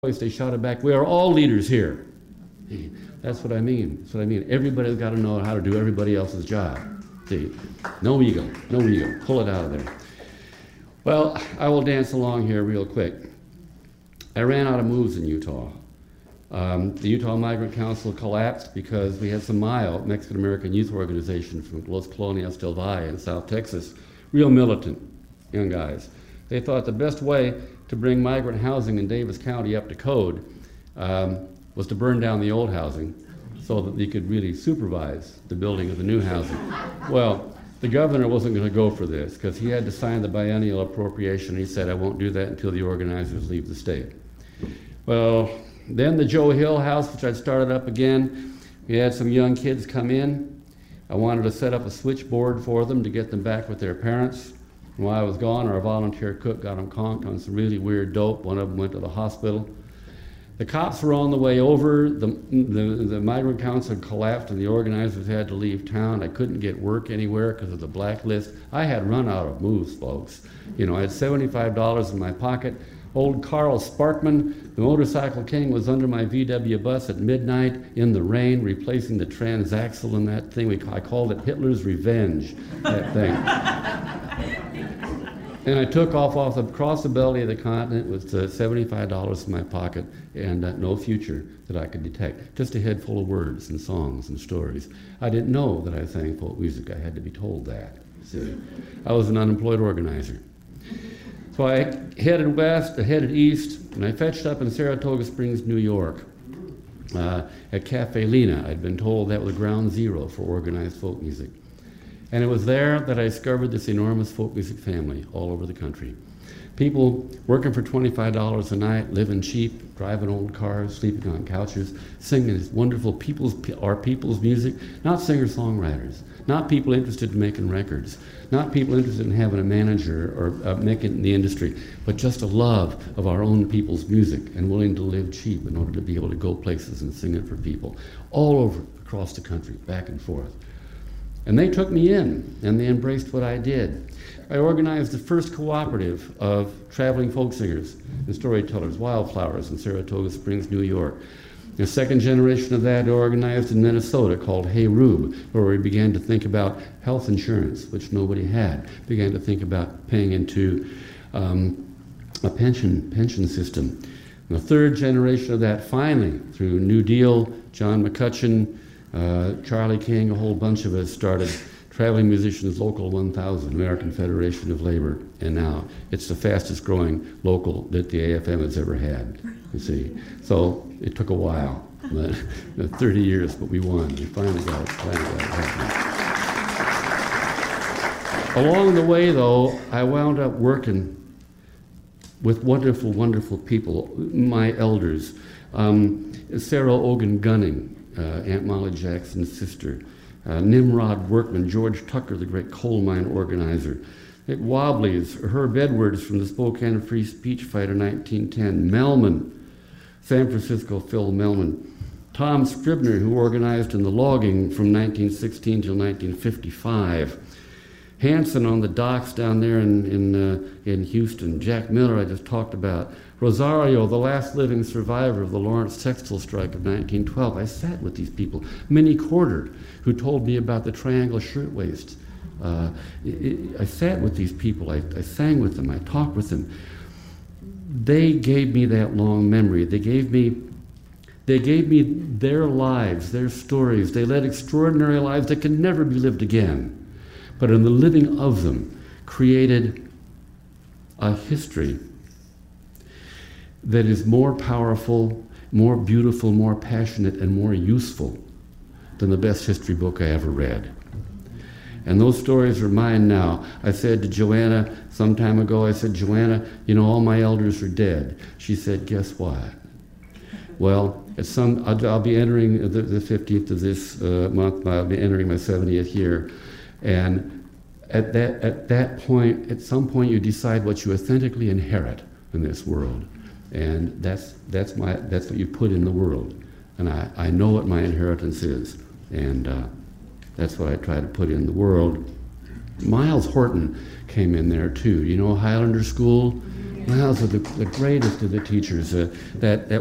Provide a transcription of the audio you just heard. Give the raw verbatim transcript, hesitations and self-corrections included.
voice, they shouted back, "We are all leaders here." See, that's what I mean. That's what I mean. Everybody's got to know how to do everybody else's job. See, no ego, no ego. Pull it out of there. Well, I will dance along here real quick. I ran out of moves in Utah. Um, the Utah Migrant Council collapsed because we had some M I O, Mexican American Youth Organization from Los Colonias del Valle in South Texas, real militant young guys. They thought the best way to bring migrant housing in Davis County up to code um, was to burn down the old housing so that they could really supervise the building of the new housing. Well, the governor wasn't going to go for this because he had to sign the biennial appropriation. He said, "I won't do that until the organizers leave the state." Well, then the Joe Hill House, which I'd started up again, we had some young kids come in. I wanted to set up a switchboard for them to get them back with their parents. And while I was gone, our volunteer cook got them conked on some really weird dope. One of them went to the hospital. The cops were on the way over. The, the, the migrant council collapsed and the organizers had to leave town. I couldn't get work anywhere because of the blacklist. I had run out of moves, folks. You know, I had seventy-five dollars in my pocket. Old Carl Sparkman, the motorcycle king, was under my V W bus at midnight in the rain, replacing the transaxle in that thing. We, I called it Hitler's Revenge, that thing. And I took off, off across the belly of the continent with uh, seventy-five dollars in my pocket and uh, no future that I could detect. Just a head full of words and songs and stories. I didn't know that I sang folk music. I had to be told that. See, I was an unemployed organizer. So I headed west, I headed east, and I fetched up in Saratoga Springs, New York, uh, at Cafe Lena. I'd been told that was ground zero for organized folk music. And it was there that I discovered this enormous folk music family all over the country. People working for twenty-five dollars a night, living cheap, driving old cars, sleeping on couches, singing this wonderful people's, our people's music, not singer-songwriters, not people interested in making records, not people interested in having a manager or uh, making the industry, but just a love of our own people's music and willing to live cheap in order to be able to go places and sing it for people all over across the country, back and forth. And they took me in, and they embraced what I did. I organized the first cooperative of traveling folk singers and storytellers, Wildflowers, in Saratoga Springs, New York. The second generation of that organized in Minnesota called Hey Rube, where we began to think about health insurance, which nobody had, began to think about paying into um, a pension, pension system. And the third generation of that, finally, through New Deal, John McCutcheon, Uh, Charlie King, a whole bunch of us started Traveling Musicians Local one thousand, American Federation of Labor, and now it's the fastest growing local that the A F M has ever had, you see. So it took a while, but, thirty years, but we won. We finally got it, finally got it happening. Along the way, though, I wound up working with wonderful, wonderful people, my elders. Um, Sarah Ogan Gunning, Uh, Aunt Molly Jackson's sister, uh, Nimrod Workman, George Tucker, the great coal mine organizer, Nick Wobblies, Herb Edwards from the Spokane Free Speech Fighter nineteen ten, Melman, San Francisco Phil Melman, Tom Scribner, who organized in the logging from nineteen sixteen till nineteen fifty-five, Hanson on the docks down there in, in, uh, in Houston, Jack Miller I just talked about, Rosario, the last living survivor of the Lawrence textile strike of nineteen twelve. I sat with these people. Minnie Corder, who told me about the triangle shirtwaists. Uh, I sat with these people. I, I sang with them. I talked with them. They gave me that long memory. They gave me, they gave me their lives, their stories. They led extraordinary lives that can never be lived again. But in the living of them, created a history that is more powerful, more beautiful, more passionate, and more useful than the best history book I ever read. And those stories are mine now. I said to Joanna some time ago, I said, "Joanna, you know, all my elders are dead." She said, "Guess what?" Well, at some, I'll, I'll be entering the, the fifteenth of this uh, month, I'll be entering my seventieth year. And at that, at that point, at some point, you decide what you authentically inherit in this world. And that's, that's, my, that's what you put in the world. And I, I know what my inheritance is. And uh, that's what I try to put in the world. Miles Horton came in there too. You know Highlander School? Miles was the, the greatest of the teachers. Uh, that, that